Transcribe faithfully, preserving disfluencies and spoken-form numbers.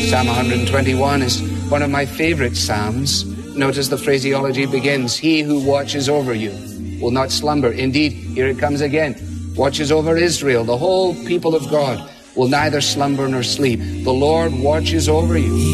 Psalm one twenty-one is one of my favorite psalms. Notice the phraseology begins, he who watches over you will not slumber. Indeed, here it comes again, watches over Israel, the whole people of God will neither slumber nor sleep. The Lord watches over you.